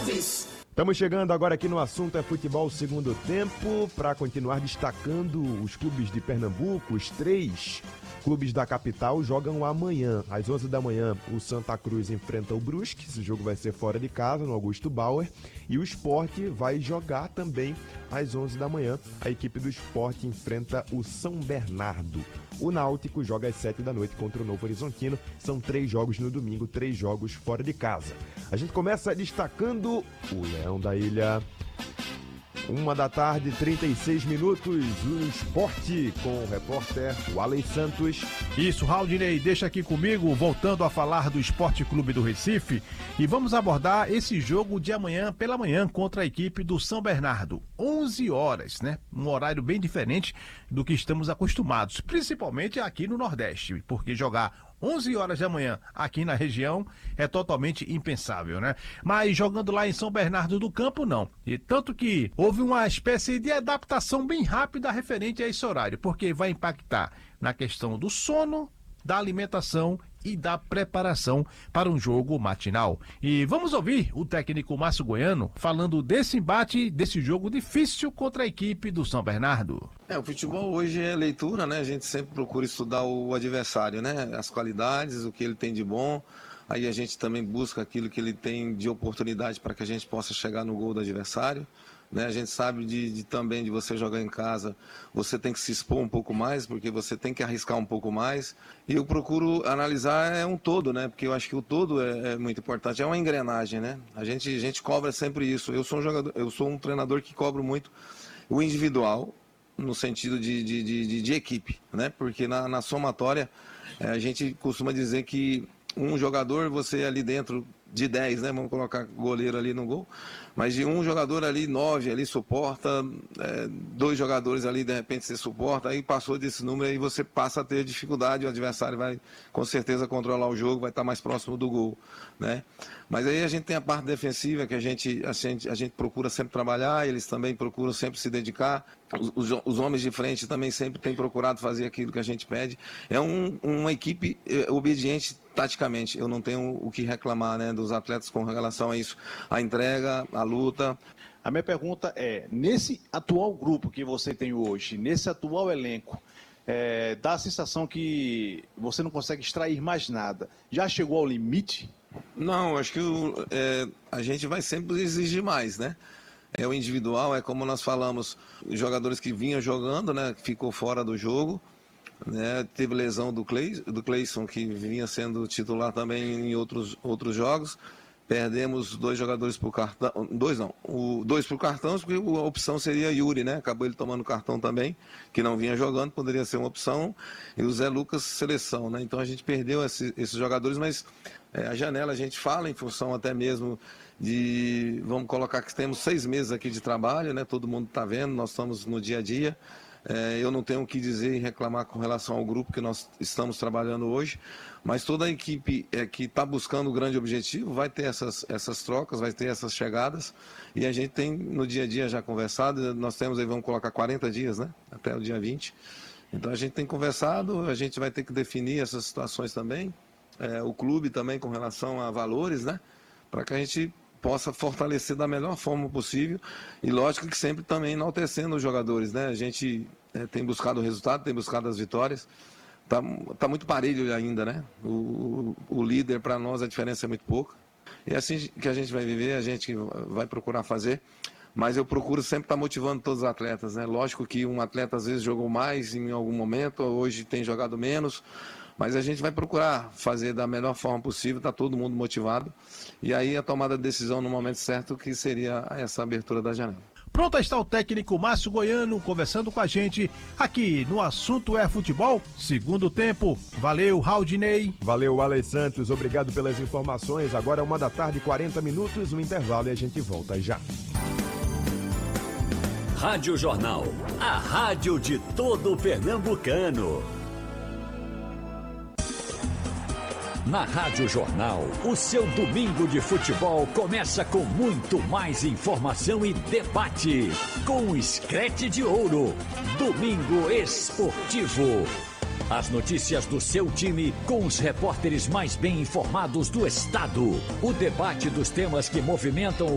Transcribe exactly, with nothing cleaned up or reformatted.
Alves. Estamos chegando agora aqui no Assunto é Futebol Segundo Tempo, para continuar destacando os clubes de Pernambuco. Os três clubes da capital jogam amanhã, às onze da manhã. O Santa Cruz enfrenta o Brusque, esse jogo vai ser fora de casa, no Augusto Bauer. E o Sport vai jogar também às onze da manhã. A equipe do Sport enfrenta o São Bernardo. O Náutico joga às sete da noite contra o Novo Horizontino. São três jogos no domingo, três jogos fora de casa. A gente começa destacando o Leão da Ilha. Uma da tarde, trinta e seis minutos, o Esporte com o repórter Walley Santos. Isso, Raudinei, deixa aqui comigo, voltando a falar do Esporte Clube do Recife, e vamos abordar esse jogo de amanhã pela manhã contra a equipe do São Bernardo. onze horas, né? Um horário bem diferente do que estamos acostumados, principalmente aqui no Nordeste, porque jogar onze horas da manhã aqui na região é totalmente impensável, né? Mas jogando lá em São Bernardo do Campo, não. E tanto que houve uma espécie de adaptação bem rápida referente a esse horário, porque vai impactar na questão do sono, da alimentação e da preparação para um jogo matinal. E vamos ouvir o técnico Márcio Goiano falando desse embate, desse jogo difícil contra a equipe do São Bernardo. É, o futebol hoje é leitura, né? A gente sempre procura estudar o adversário, né? As qualidades, o que ele tem de bom. Aí a gente também busca aquilo que ele tem de oportunidade para que a gente possa chegar no gol do adversário. Né? A gente sabe de, de também de você jogar em casa, você tem que se expor um pouco mais, porque você tem que arriscar um pouco mais. E eu procuro analisar é um todo, né? Porque eu acho que o todo é, é muito importante, é uma engrenagem, né? A gente, a gente cobra sempre isso. Eu sou um jogador, eu sou um treinador que cobro muito o individual, no sentido de, de, de, de equipe, né? Porque na, na somatória, é, a gente costuma dizer que um jogador, você ali dentro de dez, né? Vamos colocar goleiro ali no gol, mas de um jogador ali, nove ali suporta, é, dois jogadores ali de repente você suporta, aí passou desse número, aí você passa a ter dificuldade, o adversário vai com certeza controlar o jogo, vai estar mais próximo do gol, né? Mas aí a gente tem a parte defensiva que a gente, a gente, a gente procura sempre trabalhar, eles também procuram sempre se dedicar, os, os, os homens de frente também sempre têm procurado fazer aquilo que a gente pede. É um, uma equipe obediente taticamente, eu não tenho o que reclamar, né, dos atletas com relação a isso, a entrega, a luta. A minha pergunta é, nesse atual grupo que você tem hoje, nesse atual elenco, é, dá a sensação que você não consegue extrair mais nada. Já chegou ao limite? Não, acho que o, é, a gente vai sempre exigir mais, né? É o individual, é como nós falamos, jogadores que vinham jogando, né, que ficou fora do jogo, né, teve lesão do, Clay, do Cleison, que vinha sendo titular também em outros, outros jogos. Perdemos dois jogadores por cartão, dois não, o, dois por cartão, porque a opção seria Yuri, né? Acabou ele tomando cartão também, que não vinha jogando, poderia ser uma opção, e o Zé Lucas, seleção, né? Então a gente perdeu esse, esses jogadores, mas é, a janela a gente fala em função até mesmo de, vamos colocar que temos seis meses aqui de trabalho, né? Todo mundo está vendo, nós estamos no dia a dia. É, eu não tenho o que dizer e reclamar com relação ao grupo que nós estamos trabalhando hoje, mas toda a equipe é, que está buscando o grande objetivo vai ter essas, essas trocas, vai ter essas chegadas, e a gente tem no dia a dia já conversado, nós temos aí, vamos colocar quarenta dias, né, até o dia vinte, então a gente tem conversado, a gente vai ter que definir essas situações também, é, o clube também com relação a valores, né, para que a gente possa fortalecer da melhor forma possível, e lógico que sempre também enaltecendo os jogadores, né? A gente é, tem buscado o resultado, tem buscado as vitórias, tá, tá muito parelho ainda, né? O, o líder, para nós, a diferença é muito pouca, e é assim que a gente vai viver, a gente vai procurar fazer, mas eu procuro sempre estar motivando todos os atletas, né? Lógico que um atleta às vezes jogou mais em algum momento, hoje tem jogado menos, mas a gente vai procurar fazer da melhor forma possível, está todo mundo motivado, e aí a tomada de decisão no momento certo, que seria essa abertura da janela. Pronto, está o técnico Márcio Goiano conversando com a gente aqui no Assunto é Futebol, segundo tempo. Valeu, Raudinei. Valeu, Walley Santos, obrigado pelas informações. Agora é uma da tarde, quarenta minutos, um intervalo e a gente volta já. Rádio Jornal, a rádio de todo pernambucano. Na Rádio Jornal, o seu domingo de futebol começa com muito mais informação e debate. Com o Screte de Ouro, Domingo Esportivo. As notícias do seu time com os repórteres mais bem informados do estado. O debate dos temas que movimentam o